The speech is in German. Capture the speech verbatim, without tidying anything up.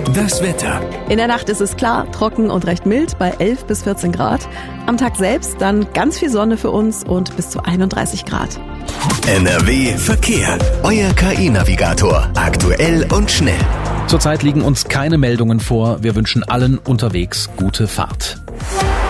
Das Wetter. In der Nacht ist es klar, trocken und recht mild bei elf bis vierzehn Grad. Am Tag selbst dann ganz viel Sonne für uns und bis zu einunddreißig Grad. N R W Verkehr. Euer K I-Navigator. Aktuell und schnell. Zurzeit liegen uns keine Meldungen vor. Wir wünschen allen unterwegs gute Fahrt.